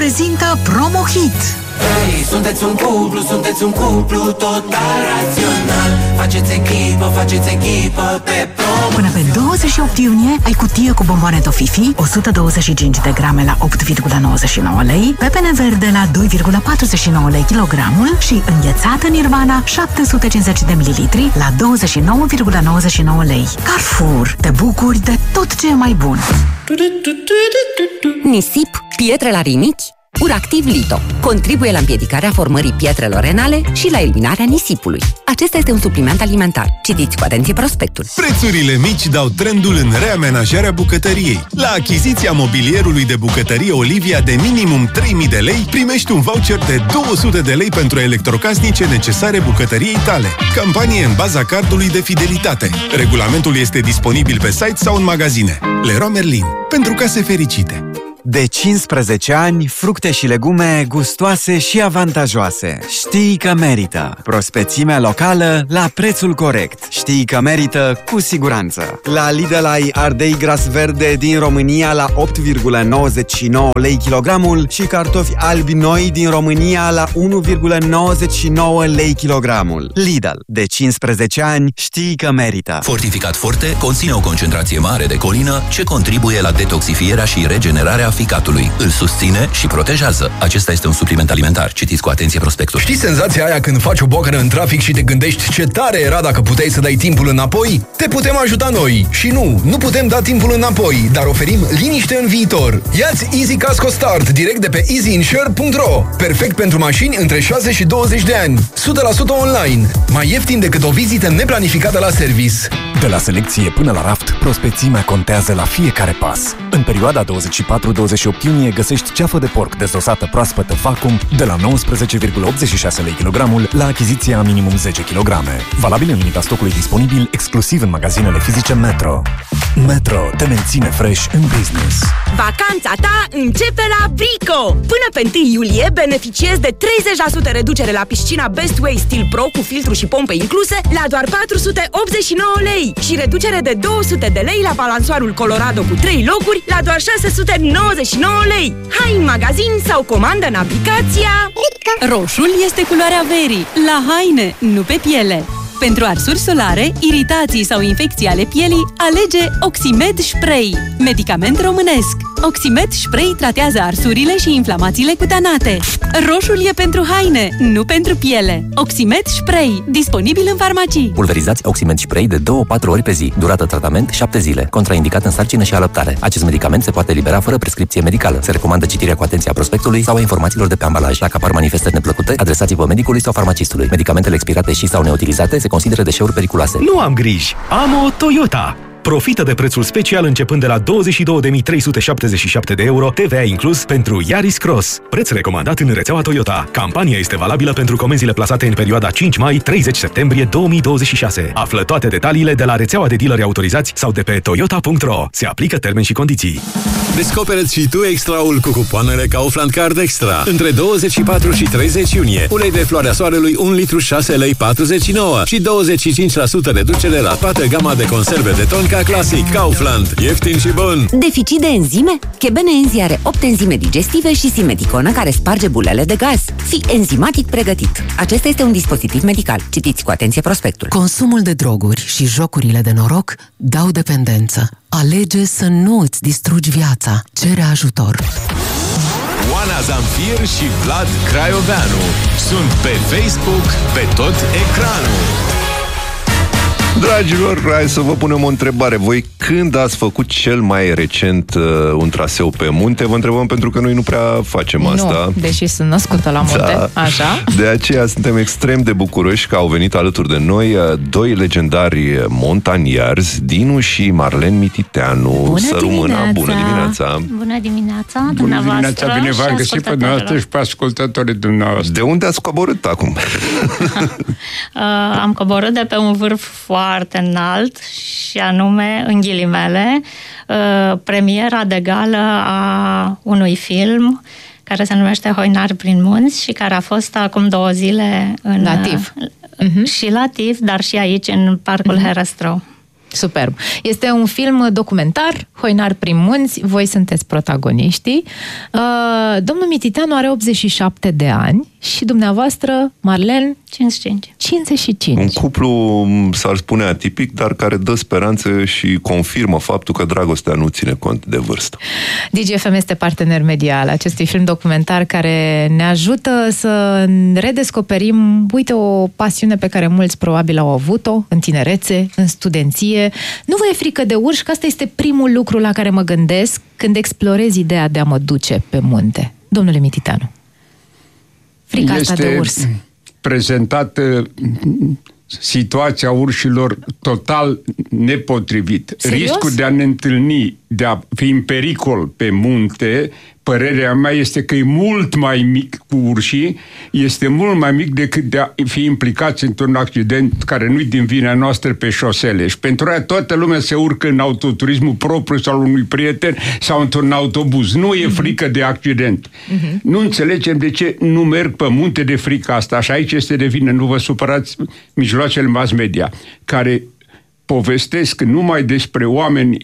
prezintă Promo Hit. Hey, sunteți un cuplu total rațional. Faceți echipă pe Promo. Până pe 28 iunie ai cutie cu bomboane Tofifi 125 de grame la 8,99 lei, pepene verde la 2,49 lei kilogramul și înghețată Nirvana 750 de mililitri la 29,99 lei. Carrefour, te bucuri de tot ce e mai bun. Nisip, pietre la rinichi? Uractiv Lito contribuie la împiedicarea formării pietrelor renale și la eliminarea nisipului. Acesta este un supliment alimentar. Citiți cu atenție prospectul. Prețurile mici dau trendul în reamenajarea bucătăriei. La achiziția mobilierului de bucătărie Olivia de minimum 3.000 de lei, primești un voucher de 200 de lei pentru electrocasnice necesare bucătăriei tale. Campanie în baza cardului de fidelitate. Regulamentul este disponibil pe site sau în magazine. Leroy Merlin. Pentru case fericite. De 15 ani, fructe și legume gustoase și avantajoase. Știi că merită. Prospețimea locală la prețul corect. Știi că merită cu siguranță. La Lidl ai ardei gras verde din România la 8,99 lei kilogramul și cartofi albi noi din România la 1,99 lei kilogramul. Lidl. De 15 ani, știi că merită. Fortificat Forte conține o concentrație mare de colină ce contribuie la detoxifierea și regenerarea ficatului. Îl susține și protejează. Acesta este un supliment alimentar. Citiți cu atenție prospectul. Știi senzația aia când faci o bocană în trafic și te gândești ce tare era dacă puteai să dai timpul înapoi? Te putem ajuta noi. Și nu putem da timpul înapoi, dar oferim liniște în viitor. Ia-ți Easy Casco Start direct de pe easyinsure.ro. Perfect pentru mașini între 6 și 20 de ani. 100% online. Mai ieftin decât o vizită neplanificată la service. De la selecție până la raft, prospețimea contează la fiecare pas. În perioada 24-28 iunie găsești ceafă de porc dezosată proaspătă vacuum de la 19,86 lei kilogramul la achiziția minimum 10 kg. Valabil în limita stocului disponibil exclusiv în magazinele fizice Metro. Metro te menține fresh în business. Vacanța ta începe la Brico! Până pe 1 iulie beneficiezi de 30% reducere la piscina Best Way Steel Pro cu filtru și pompe incluse la doar 489 lei și reducere de 200 de lei la balansoarul Colorado cu 3 locuri la doar 699 lei. Hai în magazin sau comandă în aplicația Roșul este culoarea verii, la haine, nu pe piele. Pentru arsuri solare, iritații sau infecții ale pielii, alege Oximed Spray, medicament românesc. Oximed Spray tratează arsurile și inflamațiile cutanate. Roșul e pentru haine, nu pentru piele. Oximed Spray, disponibil în farmacii. Pulverizați Oximed Spray de 2-4 ori pe zi. Durată tratament 7 zile. Contraindicat în sarcină și alăptare. Acest medicament se poate elibera fără prescripție medicală. Se recomandă citirea cu atenție a prospectului sau a informațiilor de pe ambalaj. Dacă apar manifestări neplăcute, adresați-vă medicului sau farmacistului. Medicamentele expirate și sau neutilizate se consideră deșeuri periculoase. Nu am griji, am o Toyota! Profită de prețul special începând de la 22.377 de euro, TVA inclus, pentru Yaris Cross. Preț recomandat în rețeaua Toyota. Campania este valabilă pentru comenzile plasate în perioada 5 mai-30 septembrie 2026. Află toate detaliile de la rețeaua de dealeri autorizați sau de pe toyota.ro. Se aplică termeni și condiții. Descoperă-ți și tu extraul cu cupoanele Kaufland Card Extra. Între 24 și 30 iunie. Ulei de floarea soarelui 1 litru 6 lei 49 și 25% reducere la toată gama de conserve de ton Classic Kaufland. Ieftin și bun. Deficit de enzime? Chebene Enzi are 8 enzime digestive și simeticonă care sparge bulele de gaz. Fii enzimatic pregătit. Acesta este un dispozitiv medical. Citiți cu atenție prospectul. Consumul de droguri și jocurile de noroc dau dependență. Alege să nu îți distrugi viața. Cere ajutor. Oana Zamfir și Vlad Craioveanu sunt pe Facebook pe tot ecranul. Dragilor, hai să vă punem o întrebare. Voi când ați făcut cel mai recent un traseu pe munte? Vă întrebăm pentru că noi nu prea facem asta. Nu, deși sunt născută la munte, da. Așa. De aceea suntem extrem de bucuroși că au venit alături de noi doi legendari montaniari, Dinu și Marlen Mititeanu. Să rămână. Bună dimineața! Bună dimineața! Bună dimineața, bine v-am găsit pe dumneavoastră și pe ascultătorii dumneavoastră. De unde ați coborât acum? Am coborât de pe un vârf foarte înalt și anume, în ghilimele, premiera de gală a unui film care se numește Hoinari prin munți și care a fost acum 2 zile în... La TIF. Și la TIF, dar și aici în Parcul Herăstrău. Superb. Este un film documentar, Hoinar prin munți, voi sunteți protagoniștii. Domnul Mititeanu are 87 de ani și dumneavoastră, Marlen, 55. Un cuplu, s-ar spune, atipic, dar care dă speranțe și confirmă faptul că dragostea nu ține cont de vârstă. DGFM este partener media al acestui film documentar care ne ajută să redescoperim, uite, o pasiune pe care mulți probabil au avut-o în tinerețe, în studenție. Nu vă e frică de urși? Că asta este primul lucru la care mă gândesc când explorez ideea de a mă duce pe munte. Domnule Mititeanu, frica asta de urs. Prezentată situația urșilor total nepotrivit. Serios? Riscul de a ne întâlni, de a fi în pericol pe munte, părerea mea este că e mult mai mic cu urșii, este mult mai mic decât de a fi implicați într-un accident care nu-i din vina noastră pe șosele. Și pentru aia toată lumea se urcă în autoturismul propriu sau unui prieten sau într-un autobuz. Nu e frică de accident. Nu înțelegem de ce nu merg pe munte de frică asta. Și aici este de vină, nu vă supărați, mijloacele mass media, care povestesc numai despre oameni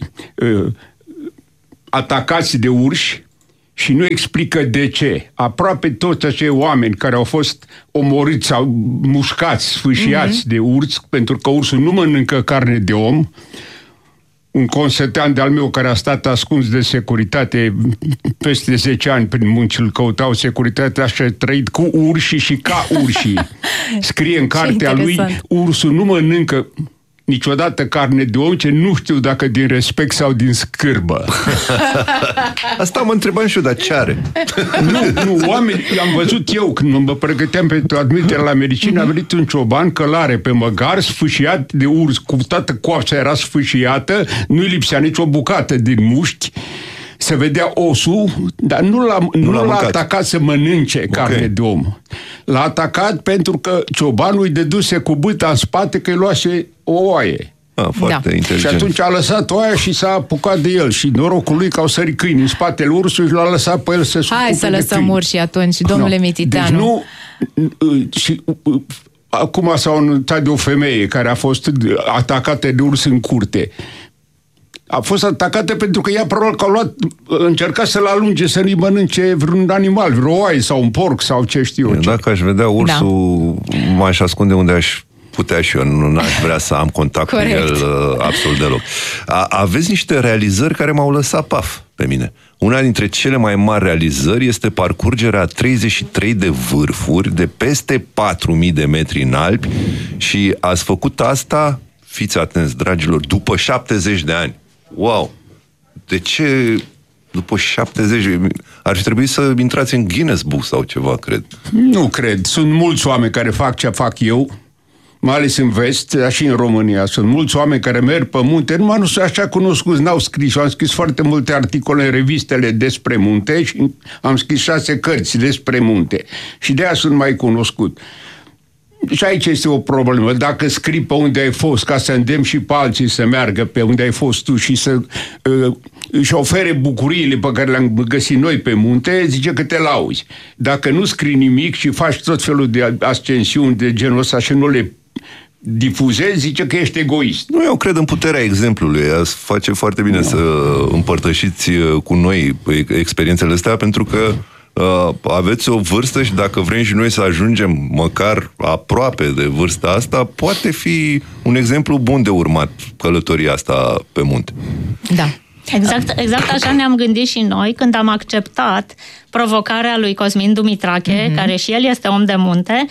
atacați de urși și nu explică de ce. Aproape toți acei oameni care au fost omorâți sau mușcați, sfâșiați de urs, pentru că ursul nu mănâncă carne de om. Un consătean de-al meu care a stat ascuns de securitate peste 10 ani prin munci, îl căutau securitatea și a trăit cu urși și ca urșii. Scrie în cartea lui, ursul nu mănâncă niciodată carne de om, ce nu știu dacă din respect sau din scârbă. Asta mă întrebam și eu, dar ce are? Nu, oameni, am văzut eu când mă pregăteam pentru admitere la medicină, a venit un cioban călare pe măgar, sfâșiat de urs, cu toată coapsa era sfâșiată, nu-i lipsea nicio bucată din mușchi, se vedea osul, dar nu l-a atacat să mănânce carne de om. L-a atacat pentru că ciobanul îi deduse cu bâta în spate că îi luase o oaie. Foarte inteligent. Și atunci a lăsat oaia și s-a apucat de el. Și norocul lui că au sărit câini în spatele ursului și l-a lăsat pe el să se Hai să lăsăm urși atunci, domnule Mititeanu. Deci nu... Și, acum s-au anunțat de o femeie care a fost atacată de urs în curte. A fost atacată pentru că ea probabil că încerca să-l alunge, să nu-i mănânce vreun animal, vreo oaie sau un porc sau ce știu eu. Dacă aș vedea ursul, m-aș ascunde unde aș putea și eu, nu aș vrea să am contact cu el absolut deloc. Aveți niște realizări care m-au lăsat paf pe mine. Una dintre cele mai mari realizări este parcurgerea 33 de vârfuri de peste 4.000 de metri în Alpi și ați făcut asta, fiți atenți, dragilor, după 70 de ani. Wow! De ce după 70? Ar fi trebuit să intrați în Guinness Book sau ceva, cred. Nu cred. Sunt mulți oameni care fac ce fac eu, mai ales în vest, dar și în România. Sunt mulți oameni care merg pe munte, numai nu sunt așa cunoscuți, n-au scris. Eu am scris foarte multe articole în revistele despre munte și am scris 6 cărți despre munte. Și de aia sunt mai cunoscut. Și aici este o problemă. Dacă scrii pe unde ai fost, ca să îndemn și pe alții să meargă pe unde ai fost tu și să își ofere bucuriile pe care le-am găsit noi pe munte, zice că te lauzi. Dacă nu scrii nimic și faci tot felul de ascensiuni de genul ăsta și nu le difuzezi, zice că ești egoist. Nu, eu cred în puterea exemplului. Ați face foarte bine să împărtășiți cu noi experiențele astea, pentru că aveți o vârstă și dacă vrem și noi să ajungem măcar aproape de vârsta asta, poate fi un exemplu bun de urmat călătoria asta pe munte. Da. Exact așa ne-am gândit și noi când am acceptat provocarea lui Cosmin Dumitrache, care și el este om de munte,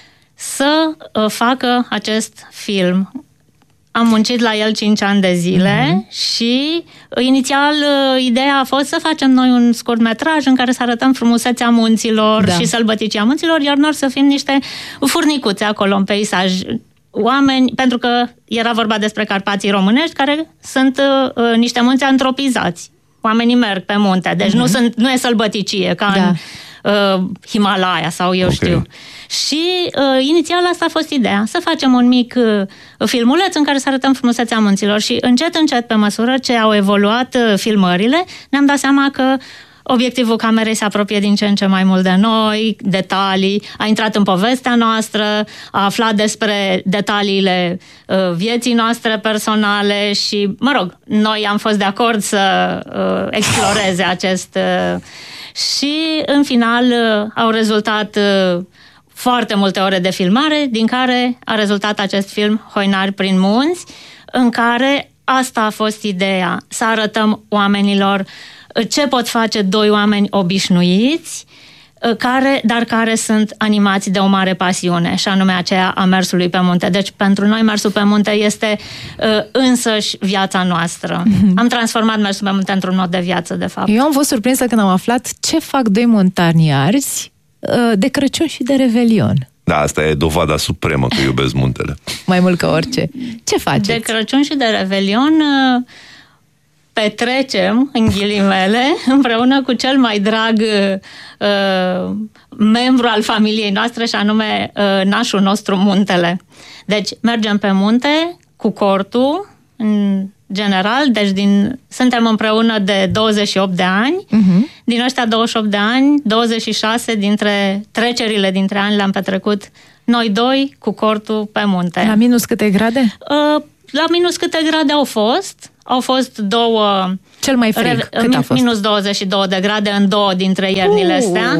să facă acest film. Am muncit la el 5 ani de zile și inițial ideea a fost să facem noi un scurtmetraj în care să arătăm frumusețea munților și sălbăticia munților, iar noi să fim niște furnicuțe acolo în peisaj. Oameni, pentru că era vorba despre Carpații românești, care sunt niște munți antropizați. Oamenii merg pe munte, deci nu e sălbăticie ca în Himalaya sau eu știu. Și inițial asta a fost ideea, să facem un mic filmuleț în care să arătăm frumusețea munților și încet, pe măsură ce au evoluat filmările, ne-am dat seama că Obiectivul camerei se apropie din ce în ce mai mult de noi, detalii, a intrat în povestea noastră, a aflat despre detaliile vieții noastre personale și, mă rog, noi am fost de acord să exploreze acest... și, în final, au rezultat foarte multe ore de filmare, din care a rezultat acest film Hoinari prin munți, în care asta a fost ideea, să arătăm oamenilor ce pot face doi oameni obișnuiți, dar care sunt animați de o mare pasiune, și anume aceea a mersului pe munte. Deci pentru noi mersul pe munte este însăși viața noastră. Am transformat mersul pe munte într-un mod de viață, de fapt. Eu am fost surprinsă când am aflat ce fac doi montaniarzi de Crăciun și de Revelion. Da, asta e dovada supremă că iubesc muntele. Mai mult ca orice. Ce faceți? De Crăciun și de Revelion petrecem, în ghilimele, împreună cu cel mai drag membru al familiei noastre, și anume nașul nostru, muntele. Deci mergem pe munte cu cortul, în general, deci suntem împreună de 28 de ani. Din ăștia 28 de ani, 26 dintre trecerile dintre ani le-am petrecut noi doi cu cortul pe munte. La minus câte grade? La minus câte grade au fost? Au fost două... Cel mai frig, cât a fost? Minus 22 de grade în două dintre iernile astea.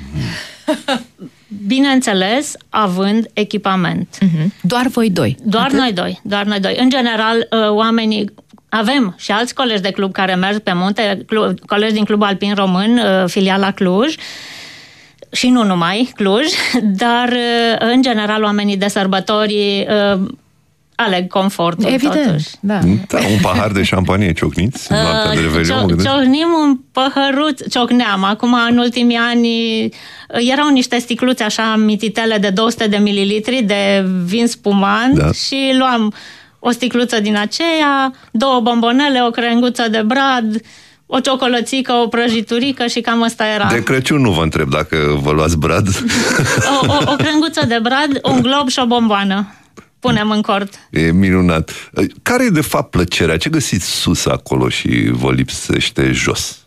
Bineînțeles, având echipament. Doar voi doi? Doar noi doi. În general, oamenii... Avem și alți colegi de club care merg pe munte, colegi din Clubul Alpin Român, filiala Cluj, și nu numai Cluj, dar în general oamenii de sărbători aleg confortul. Evident, totuși. Da. Da, un pahar de șampanie ciocniți în noaptea de Revelion. Ciocnim un păhăruț, ciocneam. Acum, în ultimii ani, erau niște sticluțe așa mititele de 200 de mililitri de vin spumant, și luam o sticluță din aceea, 2 bombonele, o crenguță de brad, o ciocolățică, o prăjiturică, și cam asta era. De Crăciun nu vă întreb dacă vă luați brad. O crenguță de brad, un glob și o bomboană. Punem în cort. E minunat. Care e de fapt plăcerea? Ce găsiți sus acolo și vă lipsește jos?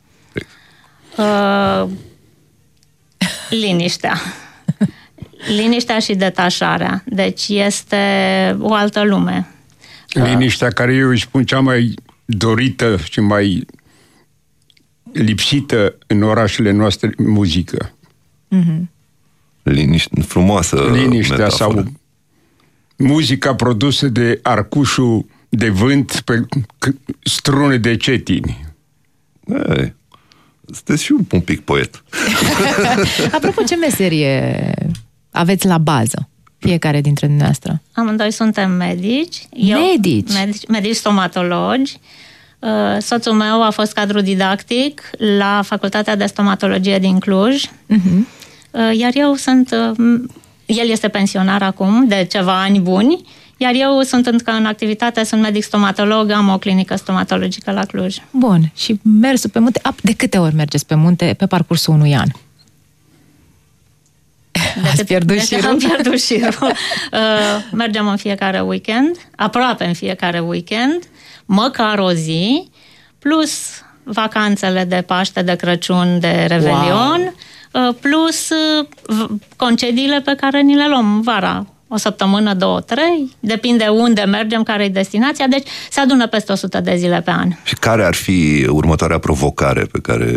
Liniștea. Liniștea și detașarea. Deci este o altă lume. Liniștea care eu îi spun cea mai dorită și mai lipsită în orașele noastre, muzică. Liniște, frumoasă liniștea metaforă. Sau muzica produsă de arcușul de vânt pe strune de cetini. Sunteți și un pic poet. Apropo, ce meserie aveți la bază fiecare dintre dumneavoastră? Amândoi suntem medici. Medici stomatologi. Soțul meu a fost cadru didactic la Facultatea de Stomatologie din Cluj. Iar eu el este pensionar acum, de ceva ani buni, iar eu sunt încă în activitate, sunt medic stomatolog, am o clinică stomatologică la Cluj. Bun. Și mersul pe munte, de câte ori mergeți pe munte pe parcursul unui an? Ați pierdut șirul? Am pierdut șirul. Mergem în fiecare weekend, aproape în fiecare weekend, măcar o zi, plus vacanțele de Paște, de Crăciun, de Revelion, plus concediile pe care ni le luăm vara. O săptămână, 2, 3, depinde unde mergem, care e destinația, deci se adună peste 100 de zile pe an. Și care ar fi următoarea provocare pe care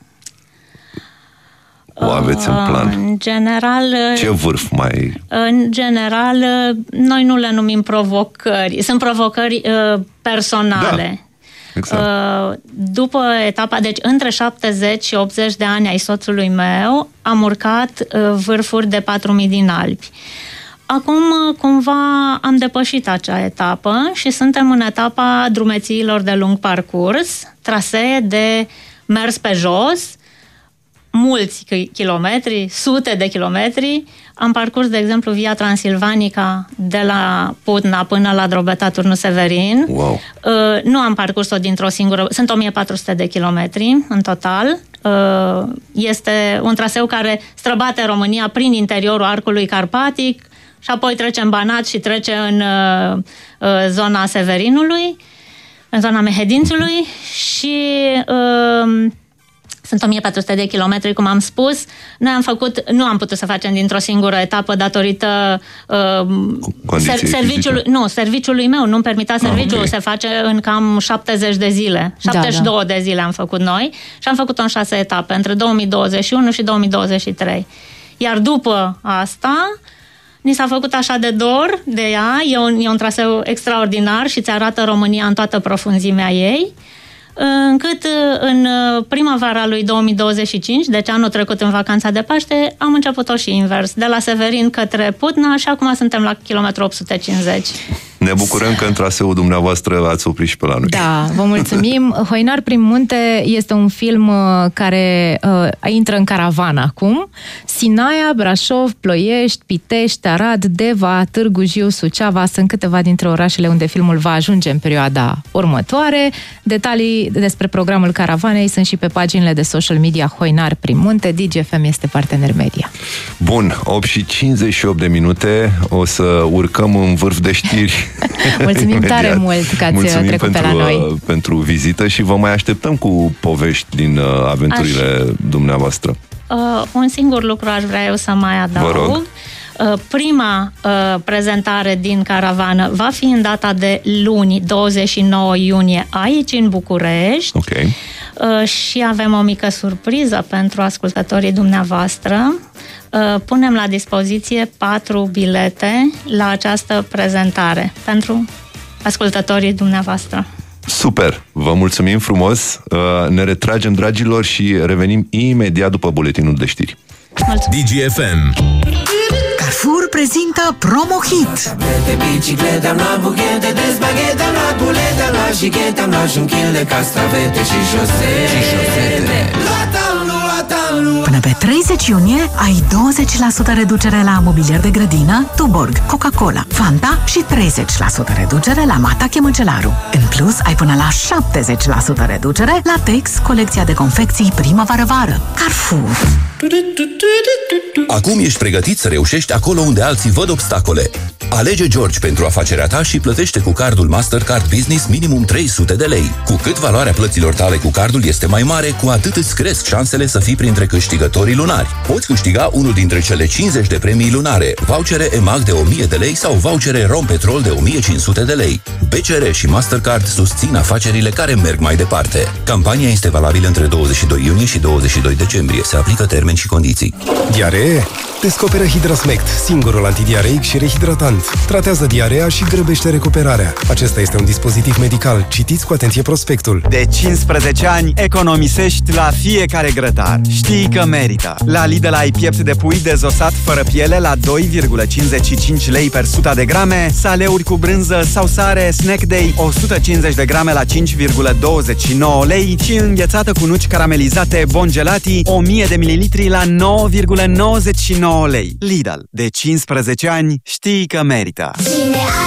o aveți în plan? În general... Ce vârf mai... În general, noi nu le numim provocări. Sunt provocări personale. Da. Exact. După etapa, deci între 70 și 80 de ani ai soțului meu, am urcat vârfuri de 4.000 din Alpi. Acum, cumva, am depășit acea etapă și suntem în etapa drumețiilor de lung parcurs, trasee de mers pe jos, mulți kilometri, sute de kilometri. Am parcurs, de exemplu, Via Transilvanica de la Putna până la Drobeta Turnu Severin. Wow. Nu am parcurs-o dintr-o singură... Sunt 1400 de kilometri în total. Este un traseu care străbate România prin interiorul arcului carpatic și apoi trece în Banat și trece în zona Severinului, în zona Mehedințului și... Sunt 1400 de kilometri, cum am spus. Noi nu am putut să facem dintr-o singură etapă datorită serviciului meu. Nu-mi permitea serviciul. Se face în cam 70 de zile. 72 de zile am făcut noi și am făcut-o în 6 etape, între 2021 și 2023. Iar după asta, ni s-a făcut așa de dor de ea. E un traseu extraordinar și ți arată România în toată profunzimea ei, încât în primăvara lui 2025, deci anul trecut în vacanța de Paște, am început-o și invers, de la Severin către Putna și acum suntem la kilometru 850. Ne bucurăm că în traseul dumneavoastră ați oprit și pe la noi. Da, vă mulțumim. Hoinar prin munte este un film care intră în caravană acum. Sinaia, Brașov, Ploiești, Pitești, Arad, Deva, Târgu Jiu, Suceava sunt câteva dintre orașele unde filmul va ajunge în perioada următoare. Detalii despre programul caravanei sunt și pe paginile de social media Hoinar prin munte. DGFM este partener media. Bun, 8:58, o să urcăm în vârf de știri. Mulțumim tare mult că ați trecut pe la noi. Pentru vizită și vă mai așteptăm cu povești din aventurile dumneavoastră. Un singur lucru aș vrea eu să mai adaug. Prima prezentare din caravană va fi în data de luni, 29 iunie, aici în București. Okay. Și avem o mică surpriză pentru ascultătorii dumneavoastră. Punem la dispoziție 4 bilete la această prezentare pentru ascultătorii dumneavoastră. Super! Vă mulțumim frumos! Ne retragem, dragilor, și revenim imediat după buletinul de știri. DGFM. Carrefour prezintă Promo Hit. De biciclete am luat buchete de spaghete, am luat bulete, am luat șichete, am luat și un kil de castravete și șosete. Până pe 30 iunie ai 20% reducere la mobilier de grădină, Tuborg, Coca-Cola, Fanta și 30% reducere la Matache Măcelaru. În plus, ai până la 70% reducere la Tex, colecția de confecții primăvară-vară. Carrefour. Acum ești pregătit să reușești acolo unde alții văd obstacole. Alege George pentru afacerea ta și plătește cu cardul Mastercard Business minimum 300 de lei. Cu cât valoarea plăților tale cu cardul este mai mare, cu atât îți cresc șansele să fii printre câștigătorii lunari. Poți câștiga unul dintre cele 50 de premii lunare, vouchere EMAG de 1000 de lei sau vouchere Rompetrol de 1500 de lei. BCR și Mastercard susțin afacerile care merg mai departe. Campania este valabilă între 22 iunie și 22 decembrie. Se aplică termeni și condiții. Diaree? Descoperă Hidrasmect, singurul antidiareic și rehidratant. Tratează diarea și grăbește recuperarea. Acesta este un dispozitiv medical. Citiți cu atenție prospectul. De 15 ani economisești la fiecare grătar. Știi că merită. La Lidl ai piept de pui dezosat fără piele la 2,55 lei per 100 de grame, saleuri cu brânză sau sare Snack Day 150 de grame la 5,29 lei și înghețată cu nuci caramelizate Bongelati 1000 de mililitri la 9,99 lei. Lidl. De 15 ani știi că merită.